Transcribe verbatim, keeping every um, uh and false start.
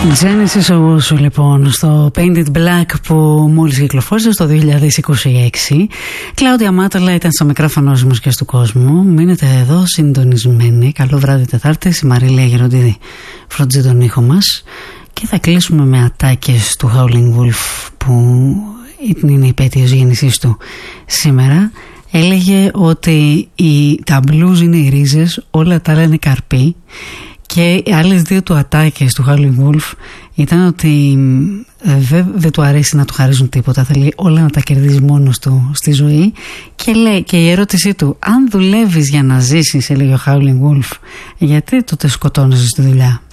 Genesis Owusu λοιπόν στο Painted Black που μόλις κυκλοφόρησε στο δύο χιλιάδες είκοσι έξι. Κλάουδια Μάταλα ήταν στο μικρόφωνο της μουσικής του κόσμου. Μείνετε εδώ συντονισμένοι. Καλό βράδυ Τετάρτης. Η Μαρίλια Γεροντίδη φροντίζει τον ήχο μας και θα κλείσουμε με ατάκες του Howling Wolf που είναι η επέτειος γέννησής του σήμερα. Έλεγε ότι η, τα blues είναι οι ρίζες, όλα τα άλλα είναι καρποί. Και οι άλλες δύο του ατάκες του Howling Wolf ήταν ότι δεν δε του αρέσει να του χαρίζουν τίποτα, θέλει όλα να τα κερδίζει μόνος του στη ζωή. Και λέει, και η ερώτησή του, αν δουλεύεις για να ζήσεις, έλεγε ο Howling Wolf, γιατί τότε σκοτώνεσαι στη δουλειά?